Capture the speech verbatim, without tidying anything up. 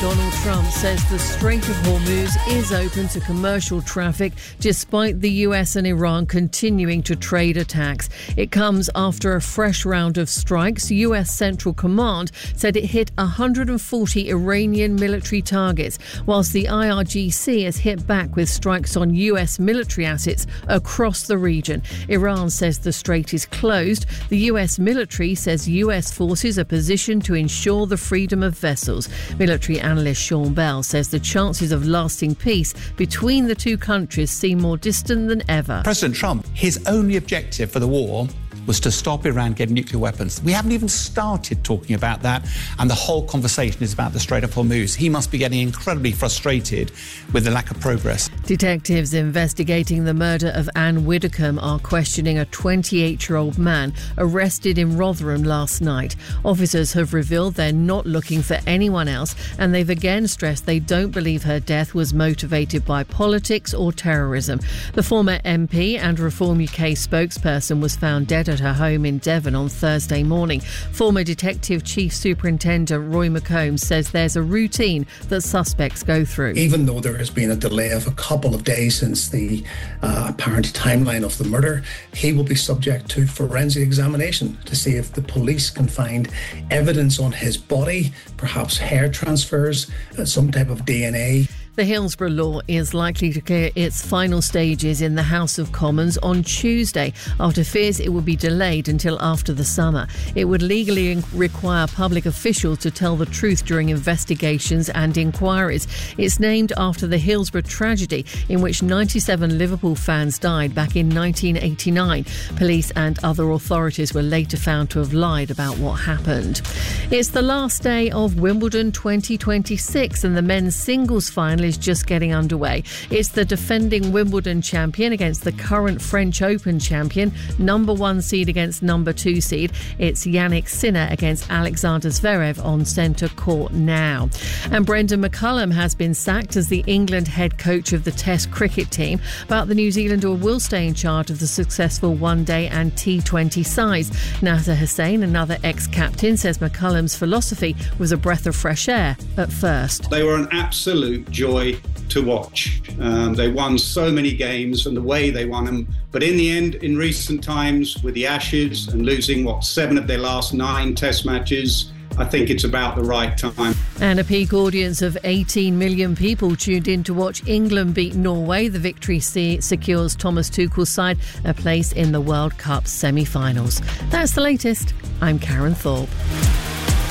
Donald Trump says the Strait of Hormuz is open to commercial traffic despite the U S and Iran continuing to trade attacks. It comes after a fresh round of strikes. U S Central Command said it hit one hundred forty Iranian military targets, whilst the I R G C has hit back with strikes on U S military assets across the region. Iran says the strait is closed. The U S military says U S forces are positioned to ensure the freedom of vessels. Military analyst Sean Bell says the chances of lasting peace between the two countries seem more distant than ever. President Trump, his only objective for the war was to stop Iran getting nuclear weapons. We haven't even started talking about that, and the whole conversation is about the Strait of Hormuz. He must be getting incredibly frustrated with the lack of progress. Detectives investigating the murder of Anne Widdecombe are questioning a twenty-eight-year-old man arrested in Rotherham last night. Officers have revealed they're not looking for anyone else, and they've again stressed they don't believe her death was motivated by politics or terrorism. The former M P and Reform U K spokesperson was found dead at her home in Devon on Thursday morning. Former Detective Chief Superintendent Roy McComb says there's a routine that suspects go through. Even though there has been a delay of a couple of days since the uh, apparent timeline of the murder, he will be subject to forensic examination to see if the police can find evidence on his body, perhaps hair transfers, uh, some type of D N A. The Hillsborough law is likely to clear its final stages in the House of Commons on Tuesday after fears it would be delayed until after the summer. It would legally require public officials to tell the truth during investigations and inquiries. It's named after the Hillsborough tragedy in which ninety-seven Liverpool fans died back in nineteen eighty-nine. Police and other authorities were later found to have lied about what happened. It's the last day of Wimbledon twenty twenty-six and the men's singles final is just getting underway. It's the defending Wimbledon champion against the current French Open champion, number one seed against number two seed. It's Yannick Sinner against Alexander Zverev on centre court now. And Brendan McCullum has been sacked as the England head coach of the Test cricket team, but the New Zealander will stay in charge of the successful one-day and T twenty sides. Nasser Hussain, another ex-captain, says McCullum's philosophy was a breath of fresh air at first. They were an absolute joy to watch. Um, they won so many games and the way they won them. But in the end, in recent times, with the Ashes and losing, what, seven of their last nine Test matches, I think it's about the right time. And a peak audience of eighteen million people tuned in to watch England beat Norway. The victory secures Thomas Tuchel's side a place in the World Cup semi-finals. That's the latest. I'm Karen Thorpe.